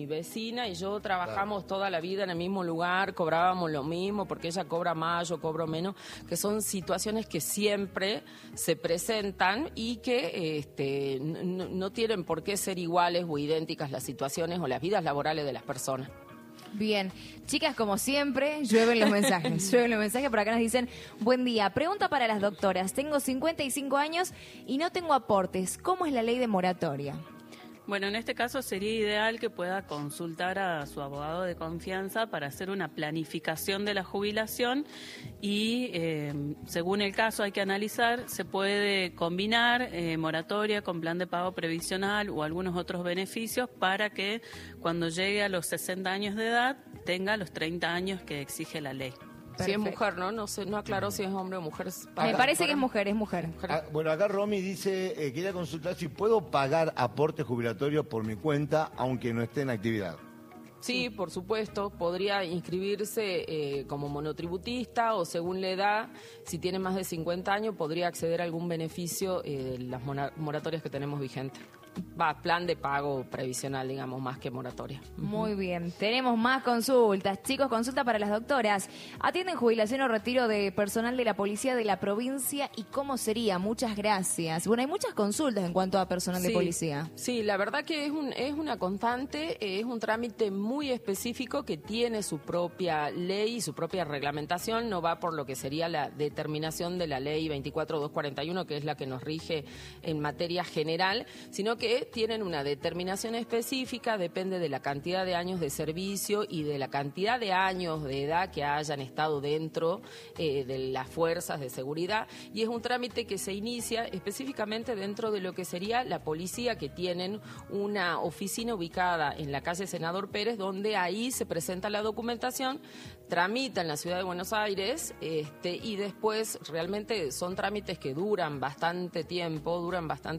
vecina y yo trabajamos toda la vida en el mismo lugar, cobrábamos lo mismo, porque ella cobra más, yo cobro menos, que son situaciones que siempre se presentan y que no tienen por qué ser iguales o idénticas las situaciones o las vidas laborales de las personas. Bien, chicas, como siempre, llueven los mensajes. Llueven los mensajes, por acá nos dicen: buen día, pregunta para las doctoras. Tengo 55 años y no tengo aportes. ¿Cómo es la ley de moratoria? Bueno, en este caso sería ideal que pueda consultar a su abogado de confianza para hacer una planificación de la jubilación y según el caso hay que analizar, se puede combinar moratoria con plan de pago previsional o algunos otros beneficios para que cuando llegue a los 60 años de edad tenga los 30 años que exige la ley. Si es mujer, ¿no? No sé, no aclaró si es hombre o mujer. Me parece que es mujer, es mujer. Bueno, acá Romy dice, quería consultar si puedo pagar aporte jubilatorio por mi cuenta, aunque no esté en actividad. Sí, por supuesto, podría inscribirse como monotributista o según la edad, si tiene más de 50 años, podría acceder a algún beneficio de las moratorias que tenemos vigentes. Plan de pago previsional, digamos, más que moratoria. Muy bien, tenemos más consultas. Chicos, consulta para las doctoras. ¿Atienden jubilación o retiro de personal de la policía de la provincia y cómo sería? Muchas gracias. Bueno, hay muchas consultas en cuanto a personal de policía. Sí, la verdad que es una constante, es un trámite muy específico que tiene su propia ley y su propia reglamentación, no va por lo que sería la determinación de la ley 24.241, que es la que nos rige en materia general, sino que tienen una determinación específica, depende de la cantidad de años de servicio y de la cantidad de años de edad que hayan estado dentro de las fuerzas de seguridad, y es un trámite que se inicia específicamente dentro de lo que sería la policía, que tienen una oficina ubicada en la calle Senador Pérez, donde ahí se presenta la documentación, tramita en la ciudad de Buenos Aires y después realmente son trámites que duran bastante tiempo,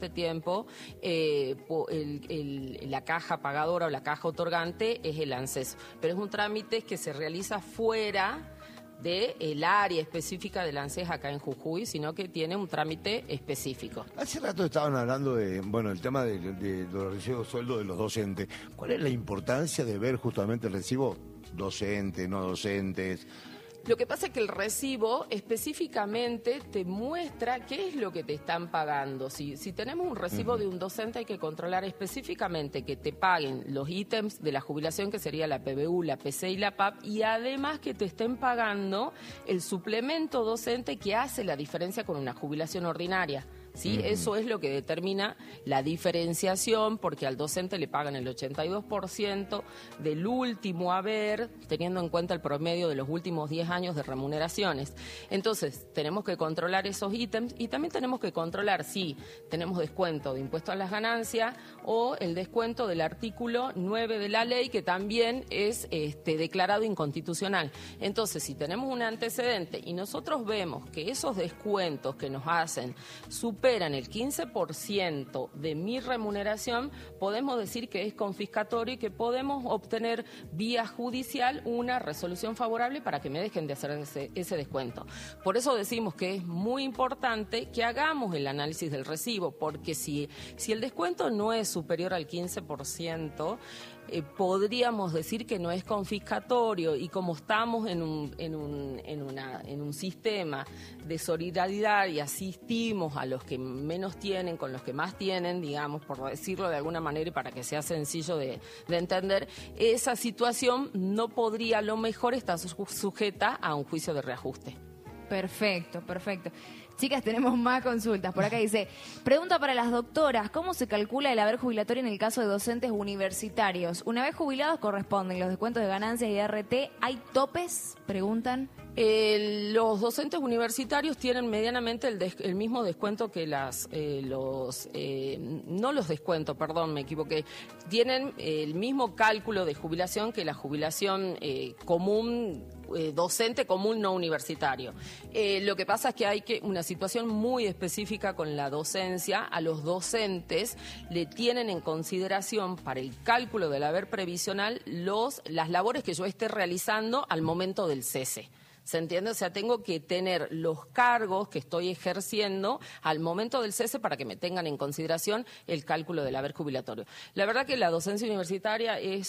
la caja pagadora o la caja otorgante es el ANSES, pero es un trámite que se realiza fuera del área específica del ANSES acá en Jujuy, sino que tiene un trámite específico. Hace rato estaban hablando de, el tema de los recibos de sueldo de los docentes. ¿Cuál es la importancia de ver justamente el recibo docente, no docentes? Lo que pasa es que el recibo específicamente te muestra qué es lo que te están pagando. Si tenemos un recibo de un docente, hay que controlar específicamente que te paguen los ítems de la jubilación, que sería la PBU, la PC y la PAP, y además que te estén pagando el suplemento docente que hace la diferencia con una jubilación ordinaria. ¿Sí? Eso es lo que determina la diferenciación, porque al docente le pagan el 82% del último haber, teniendo en cuenta el promedio de los últimos 10 años de remuneraciones. Entonces, tenemos que controlar esos ítems y también tenemos que controlar si tenemos descuento de impuesto a las ganancias o el descuento del artículo 9 de la ley, que también es declarado inconstitucional. Entonces, si tenemos un antecedente y nosotros vemos que esos descuentos que nos hacen superan el 15% de mi remuneración, podemos decir que es confiscatorio y que podemos obtener vía judicial una resolución favorable para que me dejen de hacer ese descuento. Por eso decimos que es muy importante que hagamos el análisis del recibo, porque si el descuento no es superior al 15%, podríamos decir que no es confiscatorio, y como estamos en un sistema de solidaridad y asistimos a los que menos tienen con los que más tienen, digamos, por decirlo de alguna manera y para que sea sencillo de entender, esa situación no podría, a lo mejor estar sujeta a un juicio de reajuste. Perfecto, perfecto. Chicas, tenemos más consultas. Por acá dice, pregunta para las doctoras, ¿cómo se calcula el haber jubilatorio en el caso de docentes universitarios? Una vez jubilados corresponden los descuentos de ganancias y RT. ¿Hay topes? Preguntan. Los docentes universitarios tienen medianamente el mismo descuento que no los descuentos, perdón, me equivoqué, tienen el mismo cálculo de jubilación que la jubilación común, docente común no universitario. Lo que pasa es que hay una situación muy específica con la docencia. A los docentes le tienen en consideración para el cálculo del haber previsional las labores que yo esté realizando al momento del cese. ¿Se entiende? O sea, tengo que tener los cargos que estoy ejerciendo al momento del cese para que me tengan en consideración el cálculo del haber jubilatorio. La verdad que la docencia universitaria es